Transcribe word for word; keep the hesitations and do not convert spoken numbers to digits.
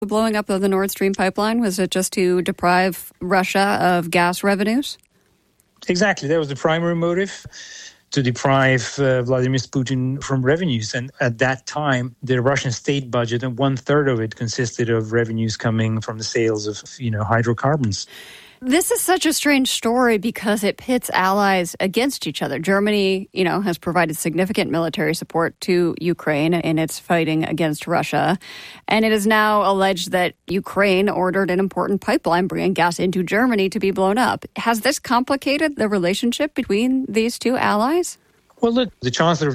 Blowing up of the Nord Stream pipeline, was it just to deprive Russia of gas revenues? Exactly. That was the primary motive, to deprive uh, Vladimir Putin from revenues. And at that time, the Russian state budget, and one third of it consisted of revenues coming from the sales of, you know, hydrocarbons. This is such a strange story because it pits allies against each other. Germany, you know, has provided significant military support to Ukraine in its fighting against Russia. And it is now alleged that Ukraine ordered an important pipeline bringing gas into Germany to be blown up. Has this complicated the relationship between these two allies? Well, look, the Chancellor